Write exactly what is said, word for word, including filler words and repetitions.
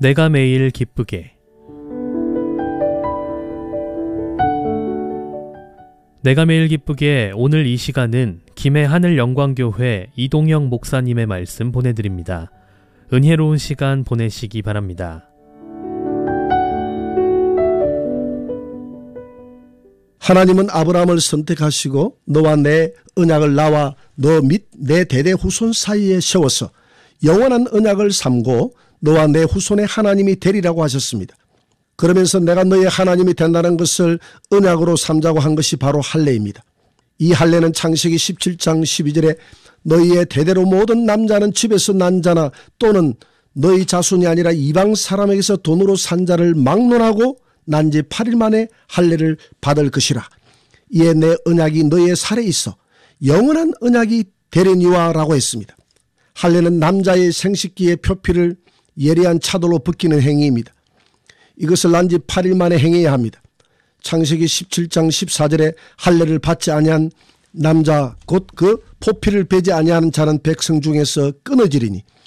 내가 매일 기쁘게. 내가 매일 기쁘게 오늘 이 시간은 김해 하늘영광교회 이동영 목사님의 말씀 보내드립니다. 은혜로운 시간 보내시기 바랍니다. 하나님은 아브라함을 선택하시고 너와 내 언약을 나와 너 및 내 대대 후손 사이에 세워서 영원한 언약을 삼고 너와 내 후손의 하나님이 되리라고 하셨습니다. 그러면서 내가 너의 하나님이 된다는 것을 언약으로 삼자고 한 것이 바로 할례입니다. 이 할례는 창세기 십칠 장 십이 절에 너희의 대대로 모든 남자는 집에서 난 자나 또는 너희 자손이 아니라 이방 사람에게서 돈으로 산 자를 막론하고 난 지 팔 일 만에 할례를 받을 것이라. 이에 내 언약이 너희의 살에 있어 영원한 언약이 되리니와 라고 했습니다. 할례는 남자의 생식기의 표피를 예리한 차돌로 벗기는 행위입니다. 이것을 난 지 팔 일 만에 행해야 합니다. 창세기 십칠 장 십사 절에 할례를 받지 아니한 남자 곧 그 포피를 베지 아니하는 자는 백성 중에서 끊어지리니